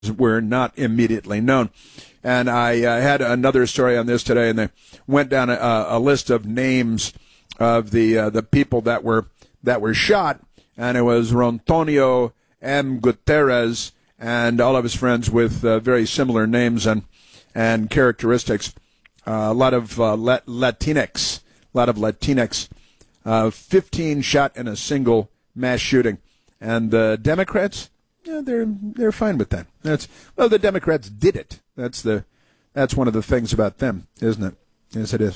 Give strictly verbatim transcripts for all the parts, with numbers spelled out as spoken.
were not immediately known. And I uh, had another story on this today, and they went down a, a list of names of the uh, the people that were that were shot, and it was Rontonio M. Gutierrez and all of his friends with uh, very similar names and and characteristics. Uh, a lot of uh, Lat- Latinx, a lot of Latinx. Uh, fifteen shot in a single mass shooting, and the Democrats, yeah, they're they're fine with that. That's well, the Democrats did it. That's the that's one of the things about them, isn't it? Yes, it is.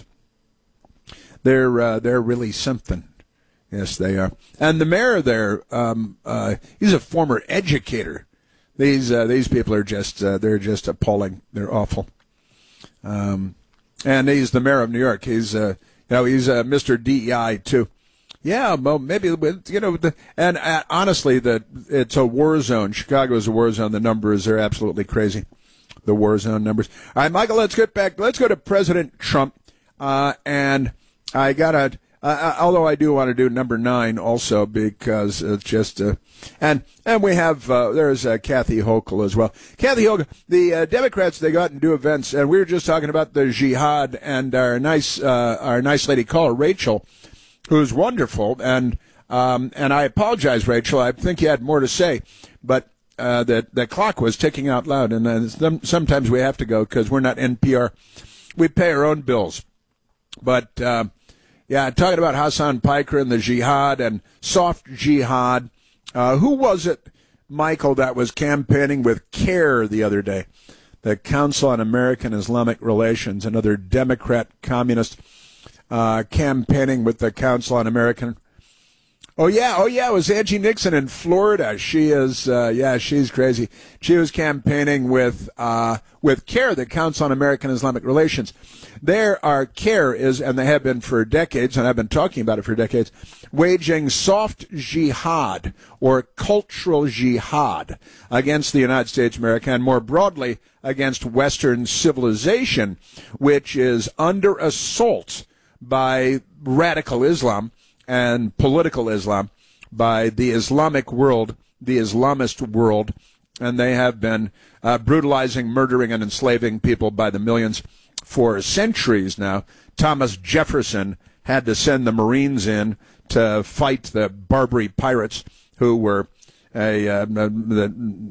They're uh, they're really something. Yes, they are. And the mayor there, um, uh, he's a former educator. These uh, these people are just uh, they're just appalling. They're awful. Um, and he's the mayor of New York. He's uh, you know he's uh, Mister D E I too. Yeah, well, maybe you know. The, and uh, honestly, that it's a war zone. Chicago is a war zone. The numbers are absolutely crazy. The war zone numbers. All right, Michael. Let's get back. Let's go to President Trump. Uh, and I gotta. Uh, although I do want to do number nine also because it's just, uh, and and we have, uh, there's uh, Kathy Hochul as well. Kathy Hochul, the uh, Democrats, they go out and do events, and we were just talking about the jihad, and our nice uh, our nice lady caller, Rachel, who's wonderful, and um, and I apologize, Rachel, I think you had more to say, but uh, the, the clock was ticking out loud, and uh, sometimes we have to go because we're not N P R. We pay our own bills, but... Uh, Yeah, talking about Hassan Piker and the jihad and soft jihad. Uh, who was it, Michael, that was campaigning with CARE the other day? The Council on American Islamic Relations, another Democrat communist uh, campaigning with the Council on American. Oh, yeah, oh, yeah, it was Angie Nixon in Florida. She is, uh, yeah, she's crazy. She was campaigning with uh, with CARE, the Council on American Islamic Relations. There are CARE is, and they have been for decades, and I've been talking about it for decades, waging soft jihad or cultural jihad against the United States of America and more broadly against Western civilization, which is under assault by radical Islam and political Islam, by the Islamic world, the Islamist world, and they have been uh, brutalizing, murdering, and enslaving people by the millions for centuries now. Thomas Jefferson had to send the Marines in to fight the Barbary pirates, who were a uh, the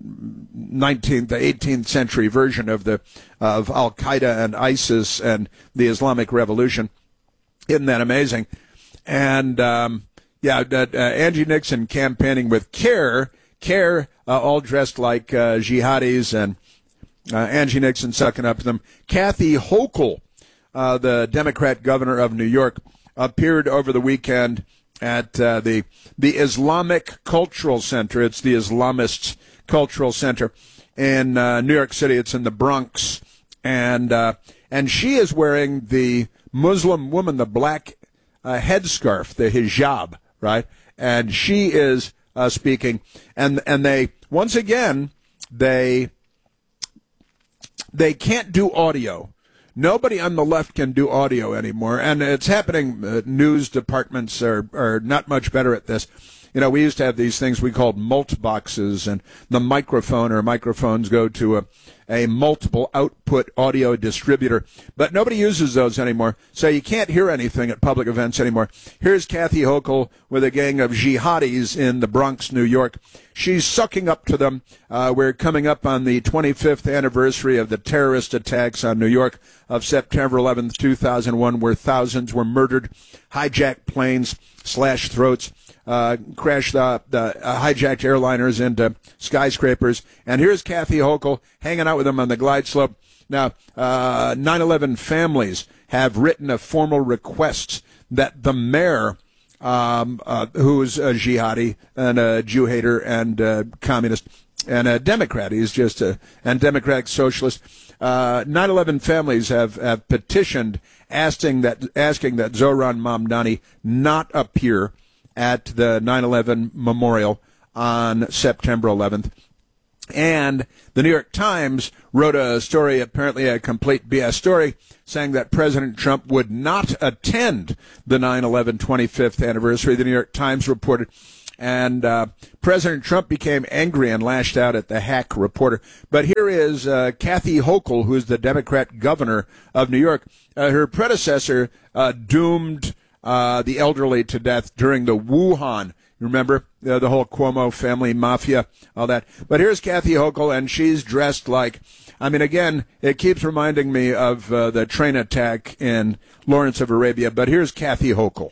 nineteenth, the eighteenth century version of the of Al Qaeda and ISIS and the Islamic Revolution. Isn't that amazing? And um, yeah, uh, uh, Angie Nixon campaigning with CARE, CARE uh, all dressed like uh, jihadis, and uh, Angie Nixon sucking up to them. Kathy Hochul, uh, the Democrat governor of New York, appeared over the weekend at uh, the the Islamic Cultural Center. It's the Islamist Cultural Center in uh, New York City. It's in the Bronx, and uh, and she is wearing the Muslim woman, the black uh, headscarf, the hijab, right? And she is uh, speaking, and and they once again they they can't do audio. Nobody on the left can do audio anymore, and it's happening. Uh, news departments are, are not much better at this. You know, we used to have these things we called mult boxes, and the microphone or microphones go to a, a multiple output audio distributor, but nobody uses those anymore, so you can't hear anything at public events anymore. Here's Kathy Hochul with a gang of jihadis in the Bronx, New York. She's sucking up to them. Uh, we're coming up on the twenty-fifth anniversary of the terrorist attacks on New York of September eleventh, two thousand one, where thousands were murdered, hijacked planes, slashed throats, uh, crashed uh, the uh, hijacked airliners into skyscrapers. And here's Kathy Hochul hanging out with them on the glide slope. Now, uh, nine eleven families have written a formal request that the mayor, um, uh, who's a jihadi and a Jew hater and a communist and a Democrat, he's just a and Democratic socialist. Uh, nine eleven families have, have petitioned asking that asking that Zohran Mamdani not appear at the nine eleven memorial on September eleventh. And the New York Times wrote a story, apparently a complete B S story, saying that President Trump would not attend the nine eleven twenty-fifth anniversary. The New York Times reported And uh, President Trump became angry and lashed out at the hack reporter. But here is uh, Kathy Hochul, who's the Democrat governor of New York. Uh, her predecessor uh, doomed uh, the elderly to death during the Wuhan. Remember uh, the whole Cuomo family mafia, all that. But here's Kathy Hochul, and she's dressed like, I mean, again, it keeps reminding me of uh, the train attack in Lawrence of Arabia. But here's Kathy Hochul.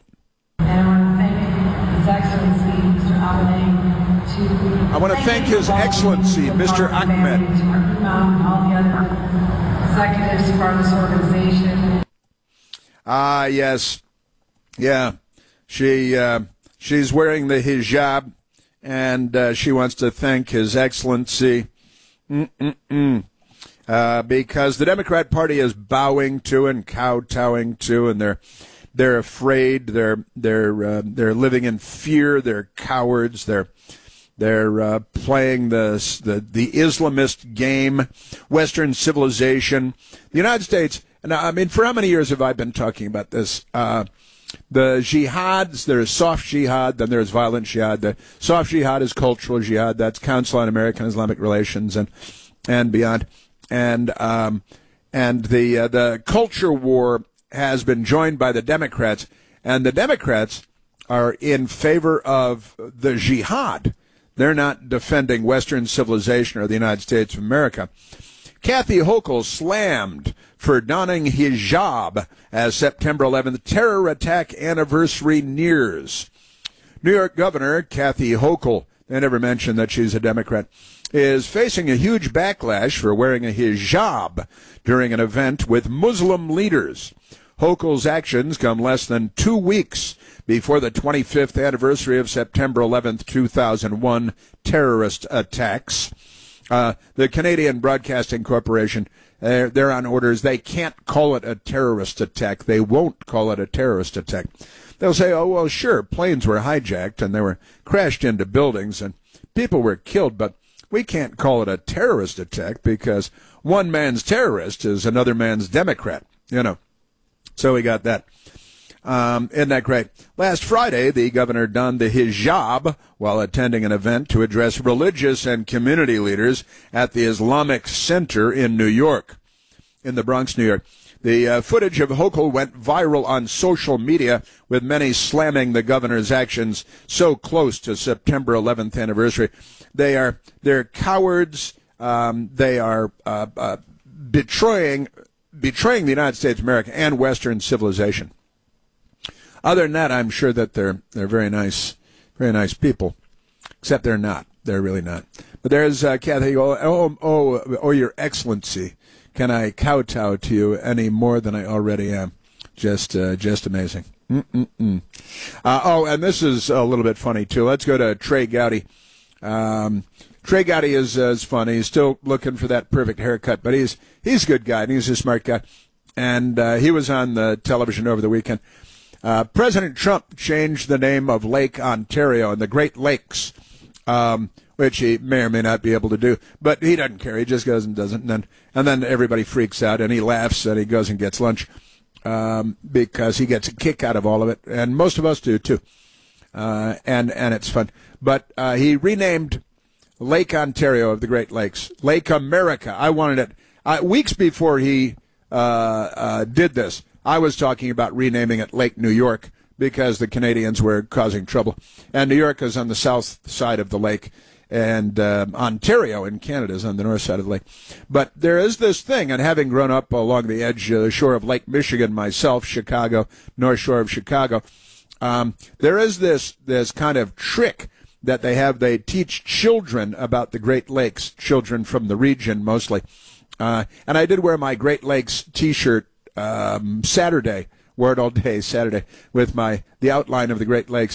I want to thank His Excellency, Mister Ahmed. All the other executives for this organization. Ah, yes. Yeah. She uh, she's wearing the hijab, and uh, she wants to thank His Excellency. Mm-mm-mm. Uh, because the Democrat Party is bowing to and kowtowing to, and they're they're afraid. They're they're uh, they're living in fear. They're cowards. They're They're uh, playing the, the the Islamist game, Western civilization. The United States, and I mean, for how many years have I been talking about this? Uh, the jihads, there's soft jihad, then there's violent jihad. The soft jihad is cultural jihad. That's Council on American Islamic Relations and and beyond. And um, and the uh, the culture war has been joined by the Democrats, and the Democrats are in favor of the jihad. They're not defending Western civilization or the United States of America. Kathy Hochul slammed for donning hijab as September eleventh terror attack anniversary nears. New York Governor Kathy Hochul, they never mentioned that she's a Democrat, is facing a huge backlash for wearing a hijab during an event with Muslim leaders. Hochul's actions come less than two weeks before the twenty-fifth anniversary of September eleventh, two thousand one terrorist attacks. Uh, the Canadian Broadcasting Corporation, they're, they're on orders. They can't call it a terrorist attack. They won't call it a terrorist attack. They'll say, oh, well, sure, planes were hijacked and they were crashed into buildings and people were killed, but we can't call it a terrorist attack because one man's terrorist is another man's Democrat, you know. So we got that. Um, isn't that great? Last Friday, the governor donned the hijab while attending an event to address religious and community leaders at the Islamic Center in New York, in the Bronx, New York. The uh, footage of Hochul went viral on social media, with many slamming the governor's actions so close to September eleventh anniversary. They are they're cowards. Um, they are uh, uh, betraying betraying the United States of America and Western civilization. Other than that, I'm sure that they're they're very nice, very nice people. Except they're not. They're really not. But there's uh, Kathy. Oh, oh, oh, oh, Your Excellency, can I kowtow to you any more than I already am? Just, uh, just amazing. Mm-mm-mm. Uh, oh, and this is a little bit funny too. Let's go to Trey Gowdy. Um, Trey Gowdy is uh, is funny. He's still looking for that perfect haircut, but he's he's a good guy and he's a smart guy. And uh, he was on the television over the weekend. Uh, President Trump changed the name of Lake Ontario and the Great Lakes, um, which he may or may not be able to do, but he doesn't care. He just goes and doesn't, and then, and then everybody freaks out, and he laughs, and he goes and gets lunch um, because he gets a kick out of all of it, and most of us do too, uh, and and it's fun. But uh, he renamed Lake Ontario of the Great Lakes Lake America. I wanted it uh, weeks before he uh, uh, did this. I was talking about renaming it Lake New York because the Canadians were causing trouble. And New York is on the south side of the lake, and uh, Ontario in Canada is on the north side of the lake. But there is this thing, and having grown up along the edge, uh, shore of Lake Michigan myself, Chicago, north shore of Chicago, um, there is this this kind of trick that they have. They teach children about the Great Lakes, children from the region mostly. Uh, and I did wear my Great Lakes T-shirt Um, Saturday, wore it all day Saturday with my the outline of the Great Lakes,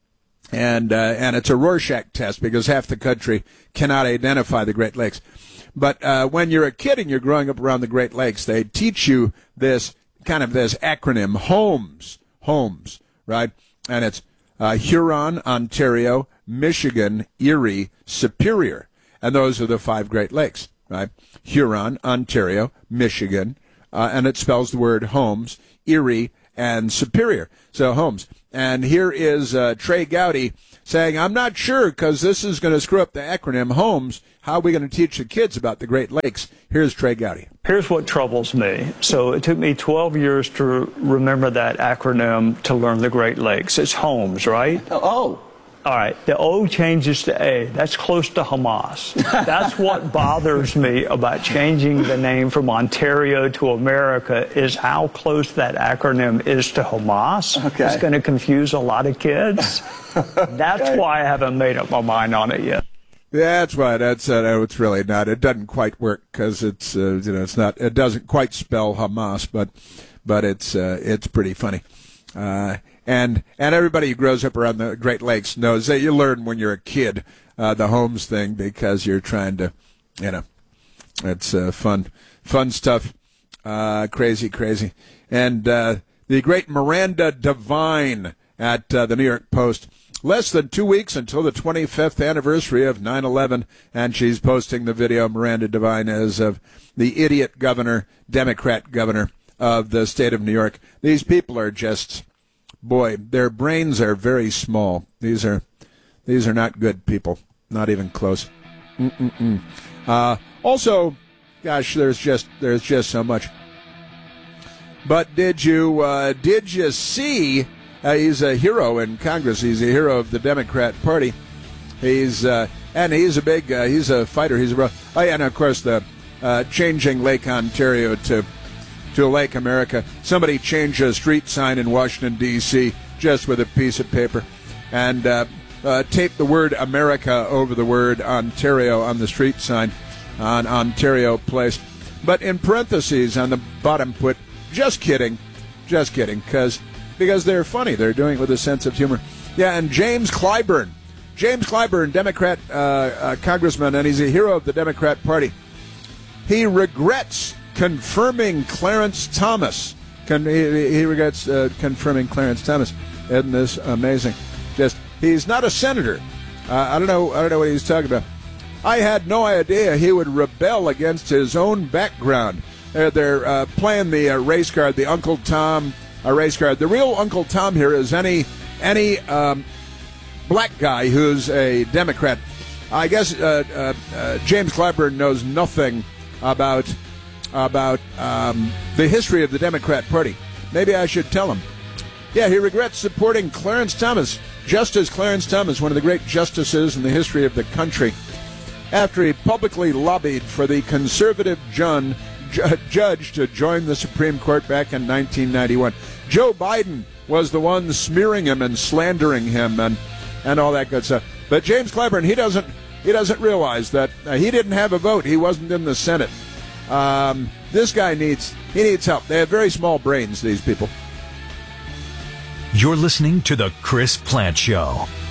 and uh, and it's a Rorschach test because half the country cannot identify the Great Lakes. But uh, when you're a kid and you're growing up around the Great Lakes, they teach you this kind of this acronym, HOMES, HOMES, right? And it's uh, Huron, Ontario, Michigan, Erie, Superior, and those are the five Great Lakes, right? Huron, Ontario, Michigan. Uh, and it spells the word Holmes, Erie, and Superior. So Holmes. And here is uh, Trey Gowdy saying, I'm not sure because this is going to screw up the acronym HOMES. How are we going to teach the kids about the Great Lakes? Here's Trey Gowdy. Here's what troubles me. So it took me twelve years to remember that acronym to learn the Great Lakes. It's HOMES, right? Oh. All right, the O changes to A. That's close to Hamas. That's what bothers me about changing the name from Ontario to America is how close that acronym is to Hamas. Okay. It's going to confuse a lot of kids. That's okay. why I haven't made up my mind on it yet. That's why. That's uh, no, it's really not. It doesn't quite work because it's uh, you know it's not. It doesn't quite spell Hamas, but but it's uh, it's pretty funny. Uh, And and everybody who grows up around the Great Lakes knows that you learn when you're a kid uh, the HOMES thing because you're trying to, you know, it's uh, fun, fun stuff, uh, crazy, crazy. And uh, the great Miranda Devine at uh, the New York Post, less than two weeks until the twenty-fifth anniversary of nine eleven, and she's posting the video. Miranda Devine is of the idiot governor, Democrat governor of the state of New York. These people are just... Boy, their brains are very small. These are these are not good people. Not even close. Mm-mm-mm. Uh, also, gosh, there's just there's just so much. But did you uh, did you see? Uh, he's a hero in Congress. He's a hero of the Democrat Party. He's uh, and he's a big uh, he's a fighter. He's a bro- oh yeah, and of course the uh, changing Lake Ontario to. to Lake America. Somebody changed a street sign in Washington, D C just with a piece of paper and uh, uh, taped the word America over the word Ontario on the street sign on Ontario Place. But in parentheses on the bottom put, just kidding, just kidding, because because they're funny. They're doing it with a sense of humor. Yeah, and James Clyburn. James Clyburn, Democrat uh, uh, congressman, and he's a hero of the Democrat Party. He regrets confirming Clarence Thomas. Con- he, he regrets uh, confirming Clarence Thomas. Isn't this amazing? Just he's not a senator. Uh, I don't know. I don't know what he's talking about. I had no idea he would rebel against his own background. Uh, they're uh, playing the uh, race card, the Uncle Tom uh, race card. The real Uncle Tom here is any any um, black guy who's a Democrat. I guess uh, uh, uh, James Clyburn knows nothing about. about um, the history of the Democrat Party. Maybe I should tell him. Yeah, he regrets supporting Clarence Thomas, Justice Clarence Thomas, one of the great justices in the history of the country, after he publicly lobbied for the conservative John, ju- judge to join the Supreme Court back in nineteen ninety-one. Joe Biden was the one smearing him and slandering him and, and all that good stuff. But James Clyburn, he doesn't, he doesn't realize that uh, he didn't have a vote. He wasn't in the Senate. Um, this guy needs he needs help. They have very small brains, these people. You're listening to The Chris Plante Show.